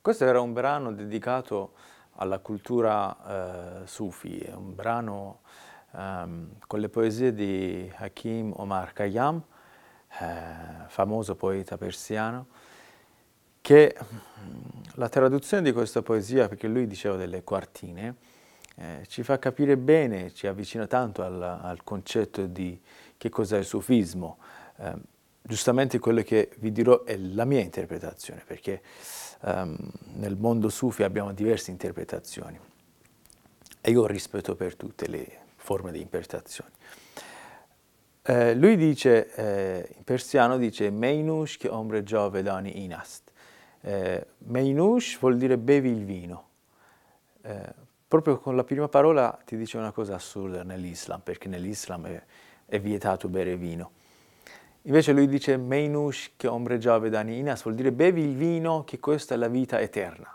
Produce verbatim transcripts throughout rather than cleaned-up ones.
Questo era un brano dedicato alla cultura eh, sufi, è un brano ehm, con le poesie di Hakim Omar Khayyam, eh, famoso poeta persiano, che mm, la traduzione di questa poesia, perché lui diceva delle quartine, eh, ci fa capire bene, ci avvicina tanto al, al concetto di che cos'è il sufismo. Eh, giustamente quello che vi dirò è la mia interpretazione, perché um, nel mondo sufi abbiamo diverse interpretazioni e io ho rispetto per tutte le forme di interpretazioni. Eh, lui dice, eh, in persiano dice Meinush che ombre giovedani inast. Eh, Meinush vuol dire bevi il vino. Eh, proprio con la prima parola ti dice una cosa assurda nell'Islam, perché nell'Islam è, è vietato bere vino. Invece lui dice Meinush che ombre giovedani inas, vuol dire bevi il vino, che questa è la vita eterna.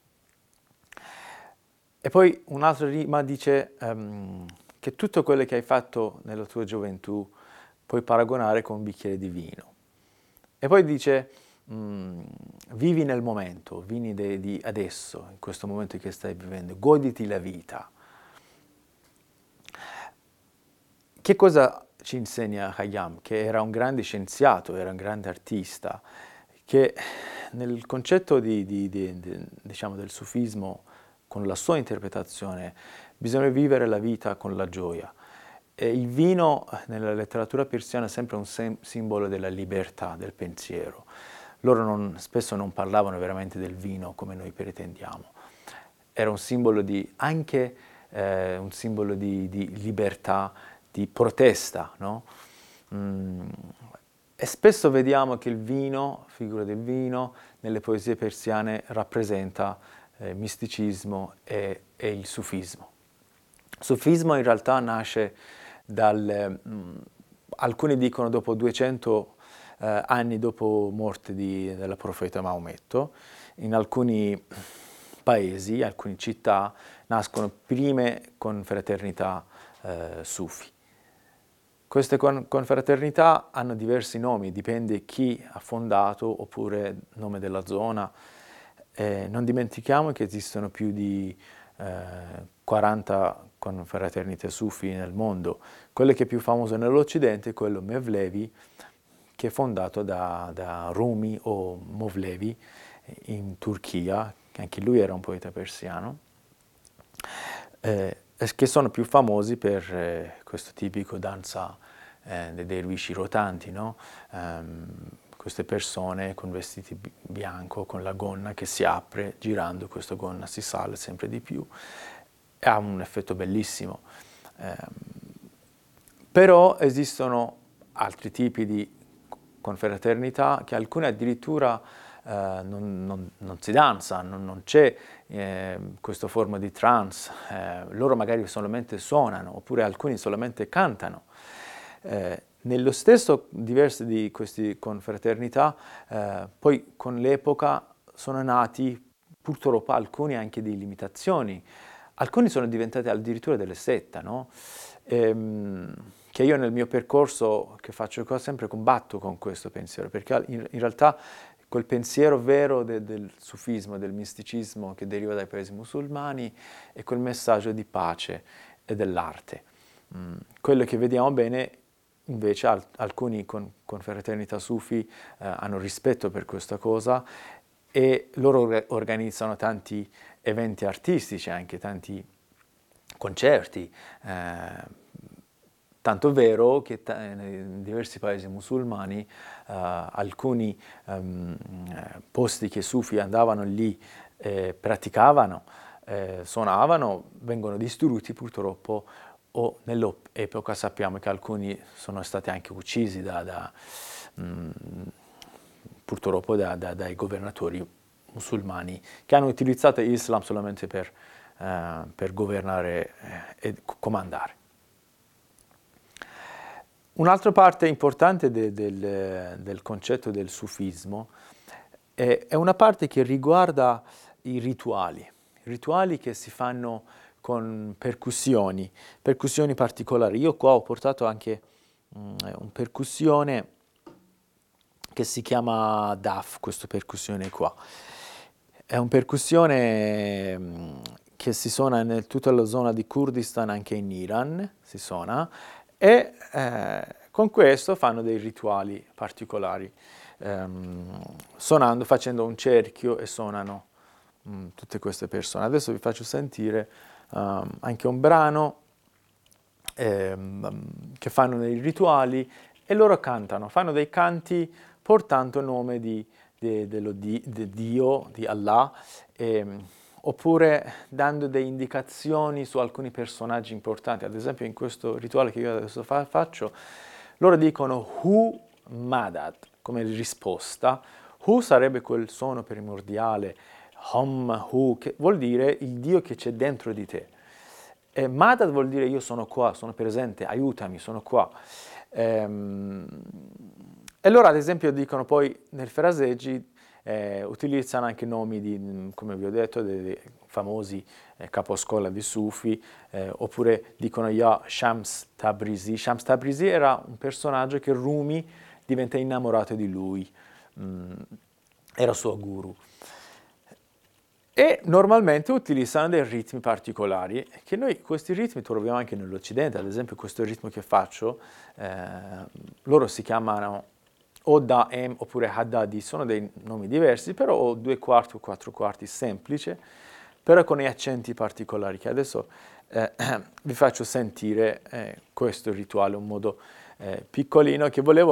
E poi un'altra rima dice um, che tutto quello che hai fatto nella tua gioventù puoi paragonare con un bicchiere di vino. E poi dice mm, vivi nel momento, vivi de, di adesso, in questo momento che stai vivendo, goditi la vita. Che cosa ci insegna Khayyam? Che era un grande scienziato, era un grande artista, che nel concetto di, di, di, di, diciamo, del sufismo, con la sua interpretazione, bisogna vivere la vita con la gioia. E il vino nella letteratura persiana è sempre un sem- simbolo della libertà, del pensiero. Loro non, spesso non parlavano veramente del vino come noi pretendiamo. Era un simbolo di, anche eh, un simbolo di, di libertà, di protesta, no? Mm. E spesso vediamo che il vino, figura del vino, nelle poesie persiane rappresenta eh, misticismo e, e il sufismo. Il sufismo in realtà nasce dal, mh, alcuni dicono dopo duecento eh, anni dopo morte di, della profeta Maometto, in alcuni paesi, alcune città, nascono prime confraternità eh, sufi. Queste con- confraternità hanno diversi nomi, dipende chi ha fondato oppure il nome della zona. Eh, non dimentichiamo che esistono più di eh, quaranta confraternite sufi nel mondo. Quello che è più famoso nell'Occidente è quello Mevlevi, che è fondato da, da Rumi o Movlevi in Turchia, che anche lui era un poeta persiano, eh, che sono più famosi per eh, questo tipico danza eh, dei dervisci rotanti, no? Um, queste persone con vestiti bi- bianco, con la gonna che si apre, girando questa gonna si sale sempre di più, e ha un effetto bellissimo. Um, però esistono altri tipi di confraternità che alcune addirittura eh, non, non, non si danza, non, non c'è eh, questa forma di trance, eh, loro magari solamente suonano oppure alcuni solamente cantano. Eh, nello stesso diverse di queste confraternità, eh, poi con l'epoca sono nati purtroppo alcuni anche di limitazioni, alcuni sono diventati addirittura delle sette, no? Ehm, che io nel mio percorso che faccio qua sempre combatto con questo pensiero, perché in, in realtà quel pensiero vero de, del sufismo, del misticismo che deriva dai paesi musulmani è quel messaggio di pace e dell'arte. Mm. Quello che vediamo bene invece al, alcuni con, confraternità sufi eh, hanno rispetto per questa cosa e loro organizzano tanti eventi artistici, anche tanti concerti, eh, tanto vero che t- in diversi paesi musulmani eh, alcuni ehm, posti che sufi andavano lì e praticavano, eh, suonavano, vengono distrutti purtroppo o nell'epoca sappiamo che alcuni sono stati anche uccisi da, da, mh, purtroppo da, da, dai governatori musulmani che hanno utilizzato l'Islam solamente per, eh, per governare eh, e comandare. Un'altra parte importante de, del, del concetto del sufismo è, è una parte che riguarda i rituali, rituali che si fanno con percussioni, percussioni particolari. Io qua ho portato anche um, un percussione che si chiama D A F, questa percussione qua. è un percussione mh, che si suona in tutta la zona di Kurdistan, anche in Iran si suona, e eh, con questo fanno dei rituali particolari, ehm, suonando, facendo un cerchio e suonano mh, tutte queste persone. Adesso vi faccio sentire um, anche un brano ehm, che fanno dei rituali e loro cantano, fanno dei canti portando il nome di, di, dello di, di Dio, di Allah, ehm, oppure dando delle indicazioni su alcuni personaggi importanti. Ad esempio in questo rituale che io adesso fa, faccio, loro dicono Hu Madad come risposta. Hu sarebbe quel suono primordiale, Hom Hu, che vuol dire il Dio che c'è dentro di te. E Madad vuol dire io sono qua, sono presente, aiutami, sono qua. Ehm, e loro ad esempio dicono poi nel fraseggi, eh, utilizzano anche nomi di, come vi ho detto, dei, dei famosi eh, caposcuola di Sufi, eh, oppure dicono Ya Shams Tabrizi. Shams Tabrizi era un personaggio che Rumi diventa innamorato di lui, mm, era suo guru. E normalmente utilizzano dei ritmi particolari, che noi questi ritmi troviamo anche nell'Occidente, ad esempio questo ritmo che faccio, eh, loro si chiamano o da em oppure haddadi, sono dei nomi diversi, però o due quarti o quattro quarti semplice, però con gli accenti particolari, che adesso eh, vi faccio sentire eh, questo rituale, un modo eh, piccolino che volevo